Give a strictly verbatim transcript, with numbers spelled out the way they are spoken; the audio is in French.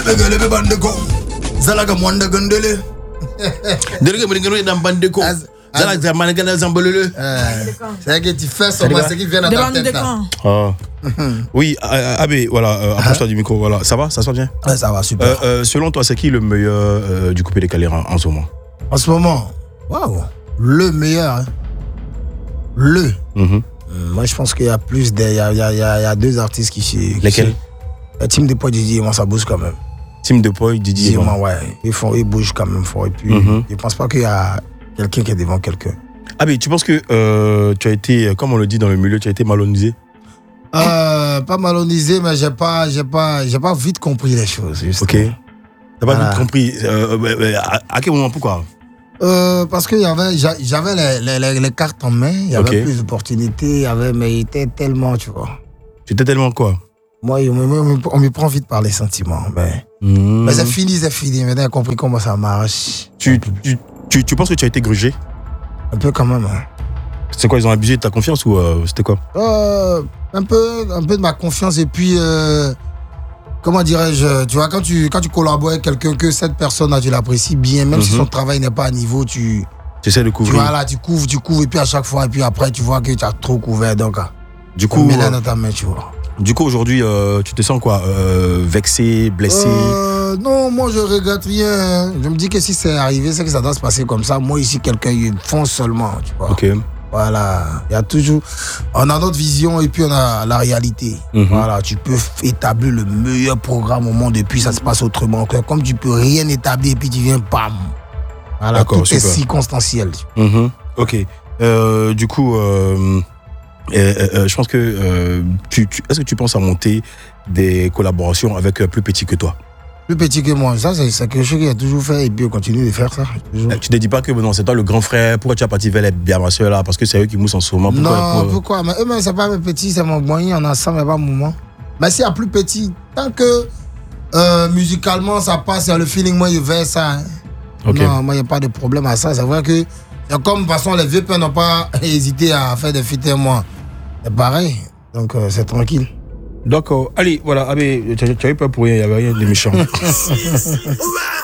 begele be bandeko. Zalaga mwanda gondele. Derege mringeno dans bandeko. Zalaga manigana zambolele. C'est que tu fais ça, c'est qui vient dans ta tête là. Ah. Oui, Abbé, voilà, approche-toi du micro, voilà. Ça va, ça se passe bien? Ouais, ça va, super. Euh, euh, selon toi, c'est qui le meilleur euh, du coupé décalé en, en ce moment? En ce moment, waouh, le meilleur. Hein. Le. Mm-hmm. Euh, moi, je pense qu'il y a plus de, il y a, il y a, il y a deux artistes qui chez. Lesquels? Team Depoy, Didi, moi, ça bouge quand même. Team Depoy, Didi, Didi, moi, ouais, ils font, ils bougent quand même fort. Et puis, mm-hmm. je pense pas qu'il y a quelqu'un qui est devant quelqu'un. Ah, mais tu penses que euh, tu as été, comme on le dit dans le milieu, tu as été malonisé? Euh, pas malonisé, mais j'ai pas, j'ai pas, j'ai pas vite compris les choses. Juste. Ok. T'as pas voilà. vite compris. Euh, euh, à, à quel moment, pourquoi? Euh, parce que j'avais, j'avais les, les, les cartes en main, il y avait okay. plus d'opportunités, il y avait, mais il était tellement, tu vois. Tu étais tellement quoi? Moi, on me, on me prend vite par les sentiments, mais, mmh. mais c'est fini, c'est fini. Maintenant, j'ai compris comment ça marche. Tu, tu, tu, tu penses que tu as été grugé? Un peu quand même. Hein. C'est quoi, ils ont abusé de ta confiance ou euh, c'était quoi? euh, un, peu, un peu de ma confiance et puis, euh, comment dirais-je, tu vois, quand tu, quand tu collabores avec quelqu'un, que cette personne-là, tu l'apprécies bien, même mm-hmm. si son travail n'est pas à niveau, tu... Tu essaies de couvrir. Tu vois, là, tu couvres, tu couvres et puis à chaque fois, et puis après, tu vois que tu as trop couvert, donc... Du coup... Mets-la dans ta main, tu vois. Du coup, aujourd'hui, euh, tu te sens quoi euh, vexé, blessé? euh, Non, moi, je regrette rien. Je me dis que si c'est arrivé, c'est que ça doit se passer comme ça. Moi, ici, quelqu'un, il fonce seulement, tu vois. Ok. Voilà. Il y a toujours... On a notre vision et puis on a la réalité. Mm-hmm. Voilà. Tu peux établir le meilleur programme au monde et puis ça se passe autrement. Comme tu peux rien établir et puis tu viens, bam. Voilà. D'accord, tout super. Est circonstanciel. Mm-hmm. Ok. Euh, du coup... Euh... Euh, euh, je pense que euh, tu, tu, est-ce que tu penses à monter des collaborations avec euh, plus petits que toi? Plus petit que moi, ça c'est, c'est quelque chose qu'il a toujours fait et puis on continue de faire ça. Toujours. Tu te dis pas que non, c'est toi le grand frère, pourquoi tu as parti vers les biamasseurs là? Parce que c'est eux qui moussent en ce moment. Pourquoi, non, pour... pourquoi? Mais eux-mêmes c'est pas mes petits, c'est mon moyen, on a ça, mais pas moment. Mais s'il y a plus petit, tant que euh, musicalement ça passe, le feeling, moi je vais ça. Hein. Okay. Non, moi il n'y a pas de problème à ça. C'est vrai que, comme de toute façon les vieux pères n'ont pas hésité à faire des feats et moi. C'est pareil, donc euh, c'est tranquille. D'accord. Allez, voilà, Abbé, tu as eu peur pour rien, il n'y avait rien de méchant.